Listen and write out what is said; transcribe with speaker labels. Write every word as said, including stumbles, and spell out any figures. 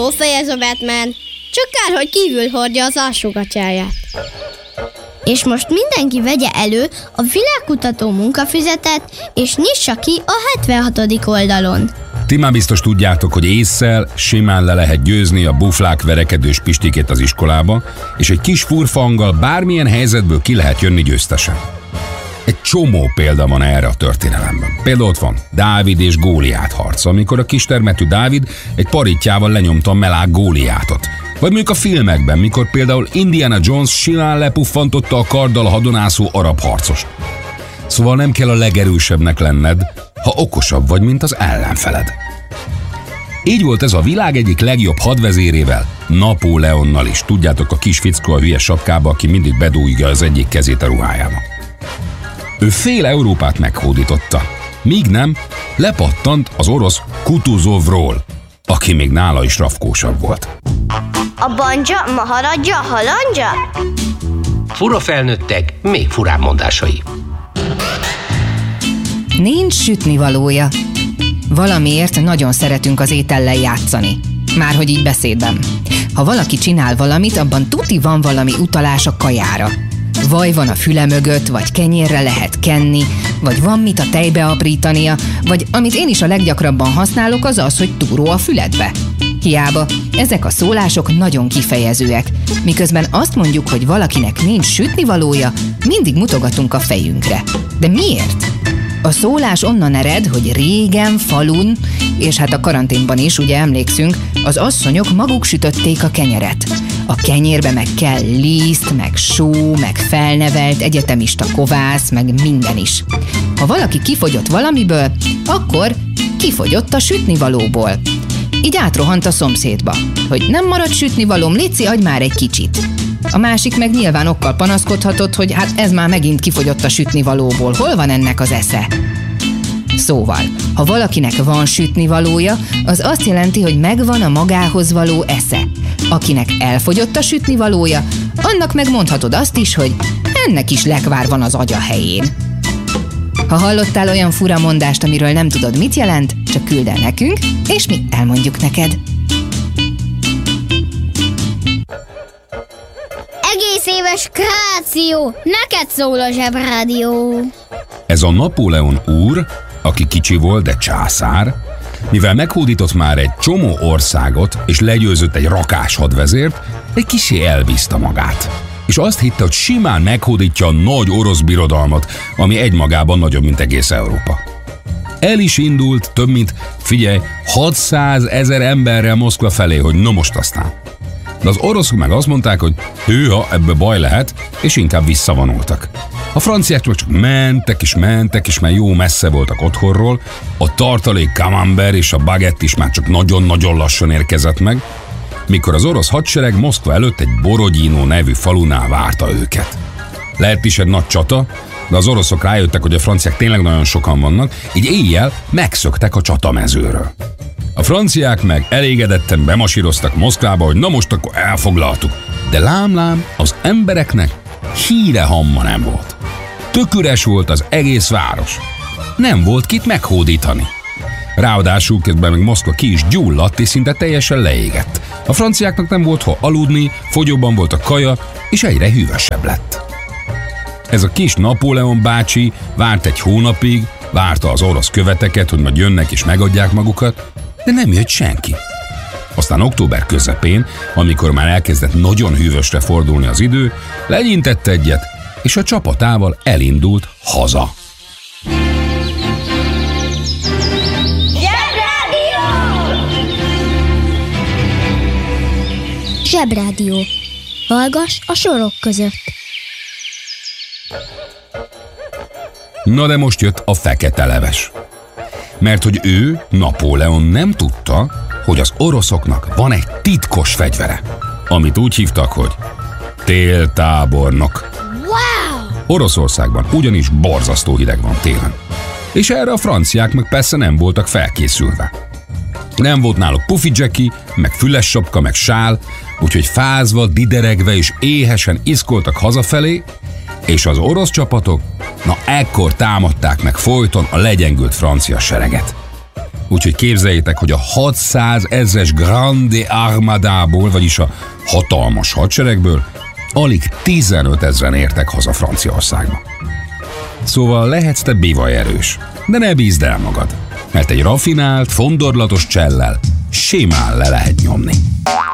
Speaker 1: jó fej ez a Batman. Csak kár, hogy kívül hordja az alsógatyáját. És most mindenki vegye elő a világkutató munkafüzetet, és nyissa ki a hetvenhatodik oldalon.
Speaker 2: Ti már biztos tudjátok, hogy ésszel simán le lehet győzni a buflák verekedős Pistikét az iskolába, és egy kis furfanggal bármilyen helyzetből ki lehet jönni győztesen. Egy csomó példa van erre a történelemben. Például ott van Dávid és Góliát harca, amikor a kistermetű Dávid egy paritjával lenyomta a melák Góliátot. Vagy mondjuk a filmekben, mikor például Indiana Jones simán lepuffantotta a karddal a hadonászó arab harcost. Szóval nem kell a legerősebbnek lenned, ha okosabb vagy, mint az ellenfeled. Így volt ez a világ egyik legjobb hadvezérével, Napóleonnal is. Tudjátok, a kis fickó a hülye sapkába, aki mindig bedújja az egyik kezét a ruhájába. Ő fél Európát meghódította, míg nem lepattant az orosz Kutuzovról, aki még nála is rafkósabb volt.
Speaker 3: A banja, maharadja, halandja?
Speaker 4: Fura felnőttek, még furább mondásai.
Speaker 5: Nincs sütnivalója. Valamiért nagyon szeretünk az étellel játszani. Márhogy így beszédben. Ha valaki csinál valamit, abban tuti van valami utalás a kajára. Vaj van a füle mögött, vagy kenyérre lehet kenni, vagy van mit a tejbe aprítania, vagy amit én is a leggyakrabban használok, az az, hogy túró a füledbe. Hiába, ezek a szólások nagyon kifejezőek. Miközben azt mondjuk, hogy valakinek nincs sütnivalója, mindig mutogatunk a fejünkre. De miért? A szólás onnan ered, hogy régen, falun, és hát a karanténban is, ugye emlékszünk, az asszonyok maguk sütötték a kenyeret. A kenyérbe meg kell liszt, meg só, meg felnevelt egyetemista kovász, meg minden is. Ha valaki kifogyott valamiből, akkor kifogyott a sütnivalóból. Így átrohant a szomszédba, hogy nem marad sütnivalóm, léci, adj már egy kicsit. A másik meg nyilván okkal panaszkodhatott, hogy hát ez már megint kifogyott a sütnivalóból, hol van ennek az esze? Szóval, ha valakinek van sütnivalója, az azt jelenti, hogy megvan a magához való esze. Akinek elfogyott a sütnivalója, annak megmondhatod azt is, hogy ennek is lekvár van az agya helyén. Ha hallottál olyan fura mondást, amiről nem tudod, mit jelent, csak küld el nekünk, és mi elmondjuk neked.
Speaker 1: Egész éves kreáció, neked szól a Zsebrádió.
Speaker 2: Ez a Napóleon úr, aki kicsi volt, de császár, mivel meghódított már egy csomó országot, és legyőzött egy rakás hadvezért, egy kissé elbízta magát. És azt hitte, hogy simán meghódítja a nagy orosz birodalmat, ami egymagában nagyobb, mint egész Európa. El is indult több mint, figyelj, hatszázezer emberrel Moszkva felé, hogy na most aztán. De az oroszok meg azt mondták, hogy hűha, ebből baj lehet, és inkább visszavonultak. A franciák csak mentek és mentek, és már jó messze voltak otthonról, a tartalék camembert és a baguette is már csak nagyon-nagyon lassan érkezett meg, mikor az orosz hadsereg Moszkva előtt egy Borodino nevű falunál várta őket. Lehet is egy nagy csata, de az oroszok rájöttek, hogy a franciák tényleg nagyon sokan vannak, így éjjel megszöktek a csatamezőről. A franciák meg elégedetten bemasíroztak Moszkvába, hogy na most akkor elfoglaltuk. De lám-lám, az embereknek híre hamma nem volt. Tök üres volt az egész város. Nem volt kit meghódítani. Ráadásul közben meg Moszkva ki is gyulladt, és szinte teljesen leégett. A franciáknak nem volt hol aludni, fogyóban volt a kaja, és egyre hűvösebb lett. Ez a kis Napóleon bácsi várt egy hónapig, várta az orosz követeket, hogy majd jönnek és megadják magukat, de nem jött senki. Aztán október közepén, amikor már elkezdett nagyon hűvösre fordulni az idő, legyintett egyet, és a csapatával elindult haza.
Speaker 3: Zsebrádió!
Speaker 1: Zsebrádió. Hallgass a sorok között.
Speaker 2: Na de most jött a fekete leves. Mert hogy ő, Napóleon nem tudta, hogy az oroszoknak van egy titkos fegyvere, amit úgy hívtak, hogy téltábornok.
Speaker 1: Wow!
Speaker 2: Oroszországban ugyanis borzasztó hideg van télen. És erre a franciák meg persze nem voltak felkészülve. Nem volt náluk pufi dzseki, meg füles sapka, meg sál, úgyhogy fázva, dideregve és éhesen iszkoltak hazafelé, és az orosz csapatok, na ekkor támadták meg folyton a legyengült francia sereget. Úgyhogy képzeljétek, hogy a hatszáz ezres Grande Armadából, vagyis a hatalmas hadseregből alig tizenöt ezren értek haza Franciaországba. Szóval lehetsz te bivaj erős, de ne bízd el magad, mert egy rafinált, fondorlatos csellel simán le lehet nyomni.